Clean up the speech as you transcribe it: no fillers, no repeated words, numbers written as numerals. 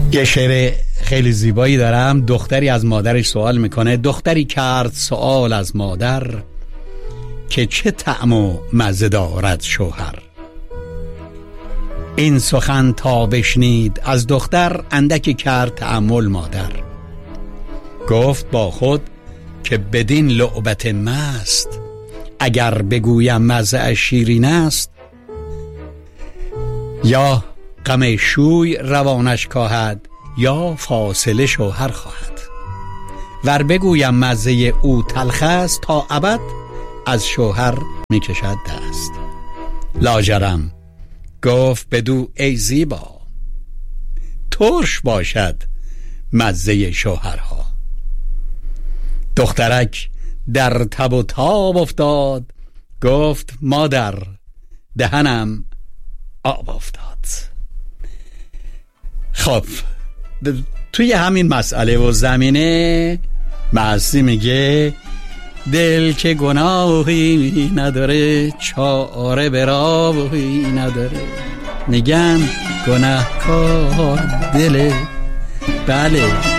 یه شعر خیلی زیبایی دارم. دختری از مادرش سوال میکنه. دختری کرد سوال از مادر که چه طعم و مزه دارد شوهر. این سخن تا بشنید از دختر اندکی کرد تأمل مادر. گفت با خود که بدین لعبت مست اگر بگویم مزه شیرین است، یا غم شوی روانش کاهد یا فاصله شوهر خواهد. ور بگویم مزه او تلخ است تا ابد از شوهر میکشد دست. لاجرم گفت بدو ای زیبا ترش باشد مزه شوهرها. دخترک در تب و تاب افتاد، گفت مادر دهنم آب افتاد. خب توی همین مسئله و زمینه معصی میگه دل که گناهی نداره چاره به راهی نداره. میگن گناهکار دله. بله